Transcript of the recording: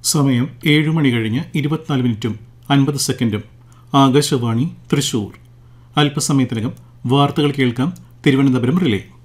സമയം 7 മണി കഴിഞ്ഞ് 24 മിനിറ്റും 50 സെക്കൻഡും. ആകാശവാണി തൃശൂർ. അല്പസമയത്തിനകം വാർത്തകൾ കേൾക്കാം. തിരുവനന്തപുരം റിലേ.